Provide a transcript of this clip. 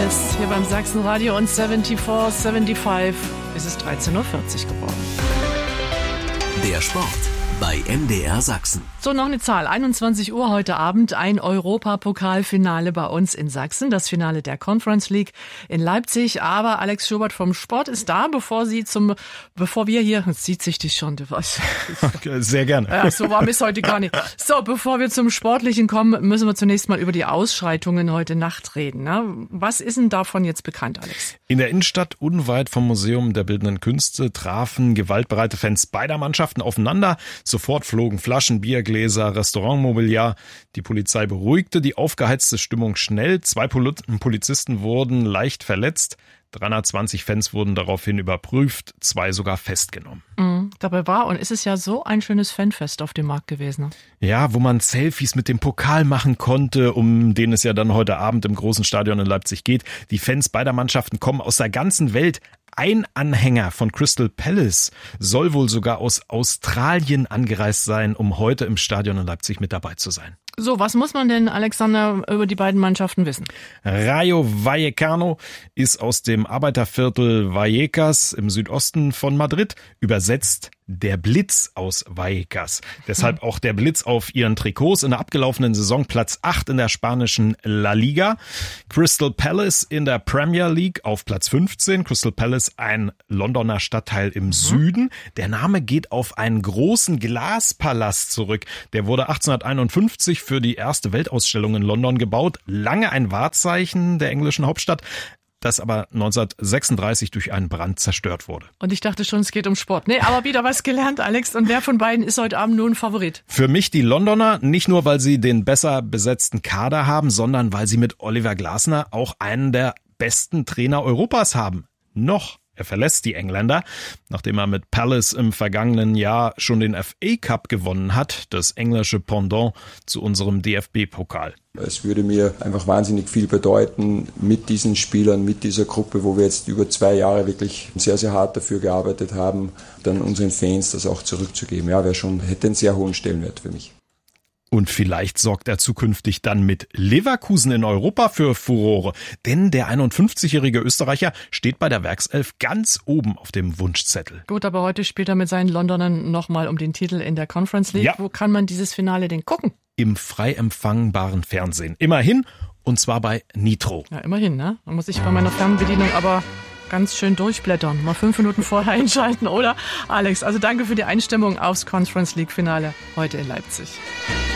Tennis hier beim Sachsenradio und 74-75 ist es 13.40 Uhr geworden. Der Sport bei MDR Sachsen. So, noch eine Zahl. 21 Uhr heute Abend ein Europapokalfinale bei uns in Sachsen. Das Finale der Conference League in Leipzig. Aber Alex Schubert vom Sport ist da, bevor wir hier, jetzt sieht sich dich schon, du weißt. Okay, sehr gerne. Ja, so warm ist heute gar nicht. So, bevor wir zum Sportlichen kommen, müssen wir zunächst mal über die Ausschreitungen heute Nacht reden. Ne? Was ist denn davon jetzt bekannt, Alex? In der Innenstadt, unweit vom Museum der Bildenden Künste, trafen gewaltbereite Fans beider Mannschaften aufeinander. Sofort flogen Flaschen, Biergläser, Restaurantmobiliar. Die Polizei beruhigte die aufgeheizte Stimmung schnell. 2 Polizisten wurden leicht verletzt. 320 Fans wurden daraufhin überprüft, 2 sogar festgenommen. Dabei war und ist es ja so ein schönes Fanfest auf dem Markt gewesen. Ja, wo man Selfies mit dem Pokal machen konnte, um den es ja dann heute Abend im großen Stadion in Leipzig geht. Die Fans beider Mannschaften kommen aus der ganzen Welt. Ein Anhänger von Crystal Palace soll wohl sogar aus Australien angereist sein, um heute im Stadion in Leipzig mit dabei zu sein. So, was muss man denn, Alexander, über die beiden Mannschaften wissen? Rayo Vallecano ist aus dem Arbeiterviertel Vallecas im Südosten von Madrid, übersetzt der Blitz aus Vallecas. Deshalb auch der Blitz auf ihren Trikots. In der abgelaufenen Saison Platz 8 in der spanischen La Liga. Crystal Palace in der Premier League auf Platz 15. Crystal Palace, ein Londoner Stadtteil im Süden. Der Name geht auf einen großen Glaspalast zurück. Der wurde 1851 für die erste Weltausstellung in London gebaut. Lange ein Wahrzeichen der englischen Hauptstadt, das aber 1936 durch einen Brand zerstört wurde. Und ich dachte schon, es geht um Sport. Nee, aber wieder was gelernt, Alex. Und wer von beiden ist heute Abend nun Favorit? Für mich die Londoner, nicht nur, weil sie den besser besetzten Kader haben, sondern weil sie mit Oliver Glasner auch einen der besten Trainer Europas haben. Noch. Er verlässt die Engländer, nachdem er mit Palace im vergangenen Jahr schon den FA Cup gewonnen hat, das englische Pendant zu unserem DFB-Pokal. Es würde mir einfach wahnsinnig viel bedeuten, mit diesen Spielern, mit dieser Gruppe, wo wir jetzt über 2 Jahre wirklich sehr, sehr hart dafür gearbeitet haben, dann unseren Fans das auch zurückzugeben. Ja, hätte einen sehr hohen Stellenwert für mich. Und vielleicht sorgt er zukünftig dann mit Leverkusen in Europa für Furore. Denn der 51-jährige Österreicher steht bei der Werkself ganz oben auf dem Wunschzettel. Gut, aber heute spielt er mit seinen Londonern nochmal um den Titel in der Conference League. Ja. Wo kann man dieses Finale denn gucken? Im frei empfangbaren Fernsehen. Immerhin, und zwar bei Nitro. Ja, immerhin, ne? Da muss ich bei meiner Fernbedienung aber ganz schön durchblättern. Mal 5 Minuten vorher einschalten, oder? Alex, also danke für die Einstimmung aufs Conference League Finale heute in Leipzig.